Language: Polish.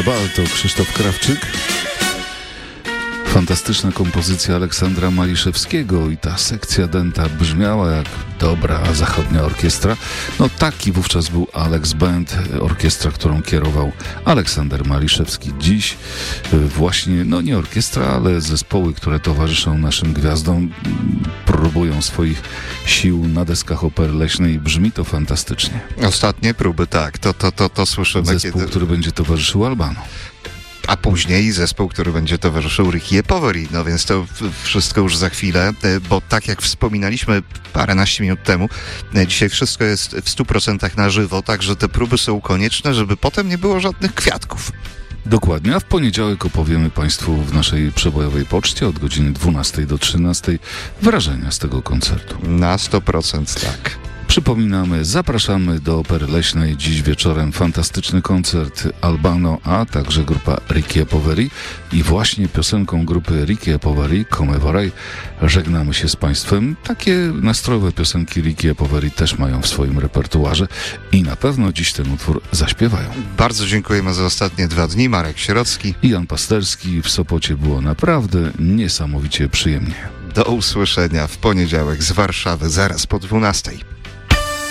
bal to Krzysztof Krawczyk. Fantastyczna kompozycja Aleksandra Maliszewskiego i ta sekcja dęta brzmiała jak dobra zachodnia orkiestra. No taki wówczas był Alex Band, orkiestra, którą kierował Aleksander Maliszewski. Dziś właśnie, no nie orkiestra, ale zespoły, które towarzyszą naszym gwiazdom, próbują swoich sił na deskach Opery Leśnej. Brzmi to fantastycznie. Ostatnie próby, tak, to słyszymy. Zespół, który będzie towarzyszył Albano. A później zespół, który będzie towarzyszył Ricky Poveri. No więc to wszystko już za chwilę, bo tak jak wspominaliśmy paręnaście minut temu, dzisiaj wszystko jest w 100% na żywo, także te próby są konieczne, żeby potem nie było żadnych kwiatków. Dokładnie, a w poniedziałek opowiemy Państwu w naszej przebojowej poczcie od godziny 12 do 13 wrażenia z tego koncertu. Na 100% tak. Przypominamy, zapraszamy do Opery Leśnej. Dziś wieczorem fantastyczny koncert Albano, a także grupa Ricky Poveri. I właśnie piosenką grupy Ricky Poveri, Come Vorrei, żegnamy się z Państwem. Takie nastrojowe piosenki Ricky Poveri też mają w swoim repertuarze i na pewno dziś ten utwór zaśpiewają. Bardzo dziękujemy za ostatnie 2 dni. Marek Sierocki i Jan Pasterski. W Sopocie było naprawdę niesamowicie przyjemnie. Do usłyszenia w poniedziałek z Warszawy zaraz po 12.